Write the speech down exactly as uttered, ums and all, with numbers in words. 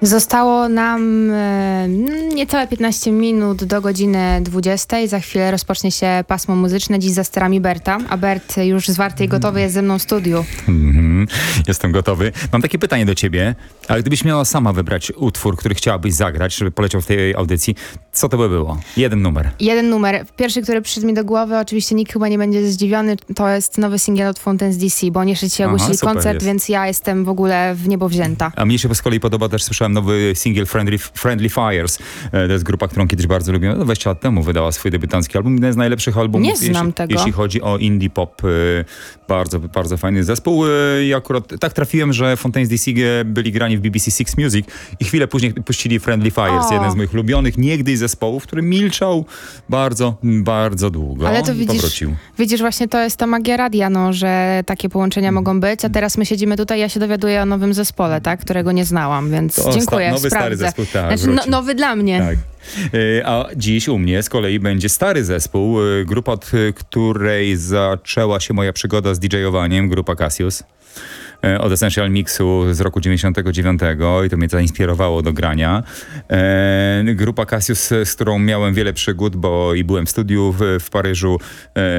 Zostało nam e, niecałe piętnaście minut do godziny dwudziestej. Za chwilę rozpocznie się pasmo muzyczne, dziś za sterami Berta, a Bert już zwarty i gotowy jest ze mną w studiu. Mm-hmm. Jestem gotowy. Mam takie pytanie do ciebie, ale gdybyś miała sama wybrać utwór, który chciałabyś zagrać, żeby poleciał w tej audycji, co to by było? Jeden numer. Jeden numer. Pierwszy, który przyszedł mi do głowy, oczywiście nikt chyba nie będzie zdziwiony, to jest nowy singiel od Fountains D C, bo oni jeszcze dzisiaj ogłosili Aha, koncert, jest. więc ja jestem w ogóle w niebo wzięta. A mnie się z kolei podoba, też słyszałem nowy singiel Friendly, Friendly Fires. To jest grupa, którą kiedyś bardzo lubiłem. No dwadzieścia lat temu wydała swój debiutancki album. Jeden z najlepszych albumów, Nie znam jeśli, tego. jeśli chodzi o indie pop. Bardzo, bardzo fajny zespół. I akurat tak trafiłem, że Fountains D C byli grani w B B C Six Music i chwilę później puścili Friendly Fires, O. jeden z moich ulubionych niegdyś zespołów, który milczał bardzo, bardzo długo. Ale to i widzisz, powrócił. widzisz, właśnie to jest ta magia radia, no, że takie połączenia mogą być, a teraz my siedzimy tutaj, ja się dowiaduję o nowym zespole, tak, którego nie znałam, więc To dziękuję, sta- nowy, sprawdzę. stary zespół, tak, Znaczy, no, wrócił. nowy dla mnie. Tak. Y, A dziś u mnie z kolei będzie stary zespół, y, grupa, od y, której zaczęła się moja przygoda z didżejowaniem, grupa Cassius. y, Od Essential Mixu z roku dziewięćdziesiątego dziewiątego i to mnie zainspirowało do grania. E, grupa Cassius, z którą miałem wiele przygód, bo i byłem w studiu w, w Paryżu,